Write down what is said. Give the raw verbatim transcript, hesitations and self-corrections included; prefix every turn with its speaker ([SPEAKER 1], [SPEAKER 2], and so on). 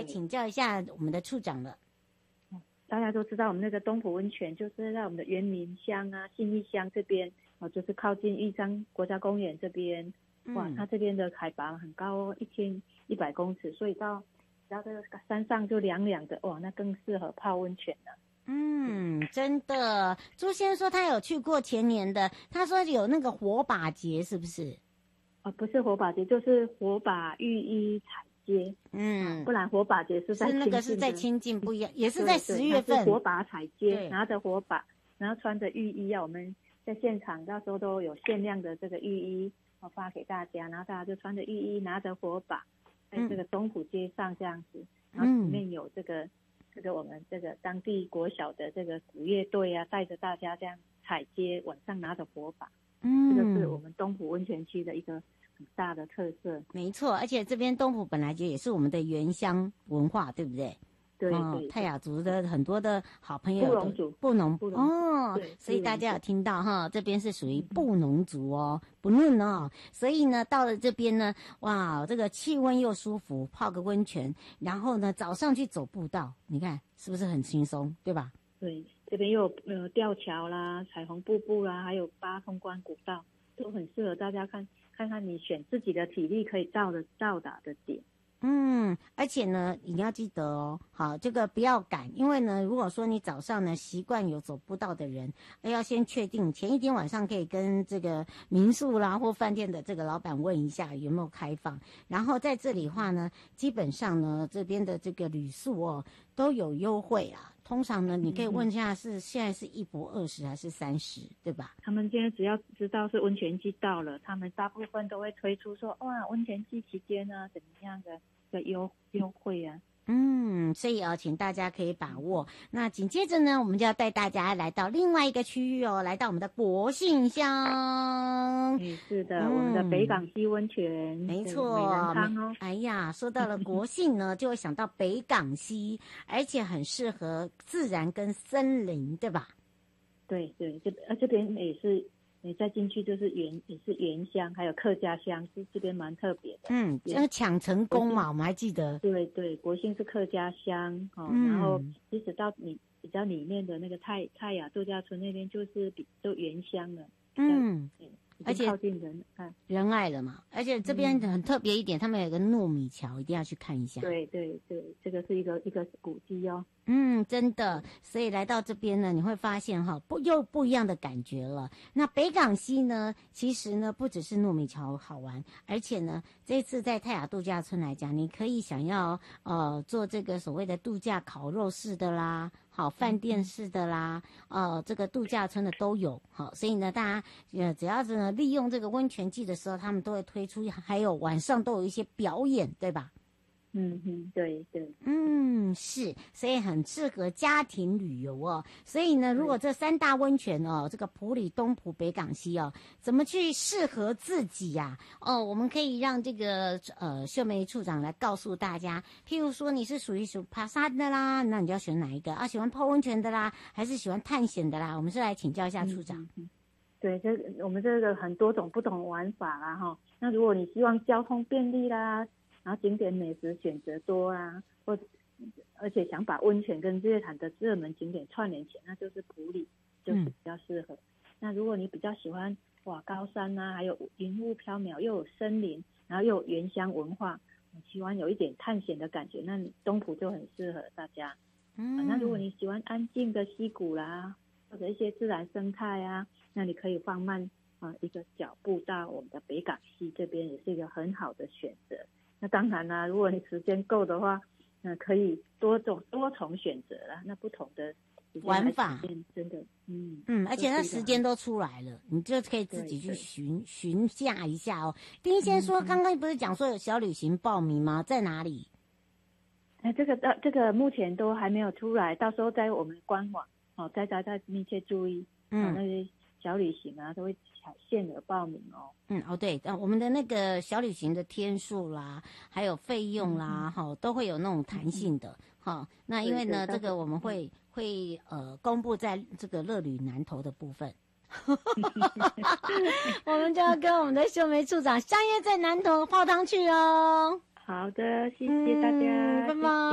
[SPEAKER 1] 来请教一下我们的处长了。
[SPEAKER 2] 大家都知道我们那个东埔温泉就是在我们的原民乡啊、信义乡这边哦，就是靠近玉山国家公园这边。哇，它这边的海拔很高哦，一千一百公尺，所以到到这个山上就凉凉的，哇，那更适合泡温泉了。
[SPEAKER 1] 嗯，真的。朱先生说他有去过前年的，他说有那个火把节，是不是？
[SPEAKER 2] 啊，不是火把节，就是火把浴衣彩街。
[SPEAKER 1] 嗯、
[SPEAKER 2] 啊，不然火把节是在
[SPEAKER 1] 是那个是在清境不一样，也是在十月份。
[SPEAKER 2] 对对，火把彩街，拿着火把，然后穿着浴衣啊，我们在现场到时候都有限量的这个浴衣。我发给大家，然后大家就穿着浴衣，拿着火把，在这个东埔街上这样子，嗯、然后里面有这个这个我们这个当地国小的这个鼓乐队啊，带着大家这样踩街，晚上拿着火把，嗯，这个是我们东埔温泉区的一个很大的特色。
[SPEAKER 1] 没错，而且这边东埔本来就也是我们的原乡文化，对不对？
[SPEAKER 2] 对对、
[SPEAKER 1] 哦，泰雅族的很多的好朋友，
[SPEAKER 2] 布农族，
[SPEAKER 1] 布农
[SPEAKER 2] 布农
[SPEAKER 1] 哦，所以大家有听到哈，这边是属于布农族哦，不论哦，所以呢，到了这边呢，哇，这个气温又舒服，泡个温泉，然后呢，早上去走步道，你看是不是很轻松，对吧？
[SPEAKER 2] 对，这边又有呃吊桥啦、彩虹瀑布啦，还有八通关古道，都很适合大家看看看你选自己的体力可以到的到达的点。
[SPEAKER 1] 嗯，而且呢，你要记得哦，好，这个不要赶，因为呢，如果说你早上呢习惯有走步道的人，要先确定前一天晚上可以跟这个民宿啦或饭店的这个老板问一下有没有开放，然后在这里的话呢，基本上呢这边的这个旅宿哦都有优惠啊，通常呢你可以问一下是现在是一博二十还是三十，对吧？
[SPEAKER 2] 他们现在只要知道是温泉季到了，他们大部分都会推出说哇温泉季期间呢怎么样的的优优惠啊。
[SPEAKER 1] 嗯，所以哦，请大家可以把握。那紧接着呢，我们就要带大家来到另外一个区域哦，来到我们的国姓乡。
[SPEAKER 2] 嗯，是的，嗯、我们的北港溪温泉，
[SPEAKER 1] 没错，
[SPEAKER 2] 美人汤哦。
[SPEAKER 1] 哎呀，说到了国姓呢，就会想到北港溪，而且很适合自然跟森林，对吧？
[SPEAKER 2] 对对，这呃这边也是。你再进去就是原也是原乡，还有客家乡，是这边蛮特别的。
[SPEAKER 1] 嗯，这个抢成功嘛，我们还记得。
[SPEAKER 2] 对对，国姓是客家乡哦、嗯，然后即使到你比较里面的那个泰泰雅度假村那边，就是比就原乡了。
[SPEAKER 1] 嗯。
[SPEAKER 2] 而且靠近人爱
[SPEAKER 1] 人爱了嘛，而且这边很特别一点，嗯、他们有个糯米桥，一定要去看一下。
[SPEAKER 2] 对对对，这个是一个一个古迹哦。
[SPEAKER 1] 嗯，真的，所以来到这边呢，你会发现哈，不又不一样的感觉了。那北港溪呢，其实呢不只是糯米桥好玩，而且呢，这次在泰雅度假村来讲，你可以想要呃做这个所谓的度假烤肉式的啦。好，饭店式的啦，呃，这个度假村的都有，好，所以呢，大家呃只要是呢利用这个温泉季的时候，他们都会推出，还有晚上都有一些表演，对吧？
[SPEAKER 2] 嗯嗯，对对，
[SPEAKER 1] 嗯，是，所以很适合家庭旅游哦。所以呢，如果这三大温泉哦，这个埔里、东埔、北港溪哦，怎么去适合自己呀、啊？哦，我们可以让这个呃秀梅处长来告诉大家。譬如说，你是属于属爬山的啦，那你就要选哪一个啊？喜欢泡温泉的啦，还是喜欢探险的啦？我们是来请教一下处长。
[SPEAKER 2] 嗯嗯、对，这我们这个很多种不同玩法啦哈。那如果你希望交通便利啦。然后景点美食选择多啊，或而且想把温泉跟日月潭的热门景点串联起来，那就是埔里，就是比较适合。嗯、那如果你比较喜欢哇高山啊，还有云雾飘渺，又有森林，然后又有原乡文化，喜欢有一点探险的感觉，那东埔就很适合大家。嗯、啊，那如果你喜欢安静的溪谷啦，或者一些自然生态啊，那你可以放慢啊一个脚步到我们的北港溪这边，也是一个很好的选择。那当然啦、啊，如果你时间够的话，那可以多种多重选择啦。那不同的
[SPEAKER 1] 玩法
[SPEAKER 2] 真的，嗯
[SPEAKER 1] 嗯，而且那时间都出来了，你就可以自己去询询价一下哦。丁先说，嗯、刚刚不是讲说有小旅行报名吗？在哪里？
[SPEAKER 2] 哎，这个到这个目前都还没有出来，到时候在我们官网哦，大家再密切注意，嗯，哦、那些小旅行啊都会限额报名哦。
[SPEAKER 1] 嗯哦对，呃，我们的那个小旅行的天数啦，还有费用啦，哈、嗯，都会有那种弹性的哈、嗯。那因为呢，这个我们会会呃公布在这个乐旅南投的部分。我们就要跟我们的秀梅处长相约在南投泡汤去哦。
[SPEAKER 2] 好的，谢谢大家，
[SPEAKER 1] 嗯、拜拜。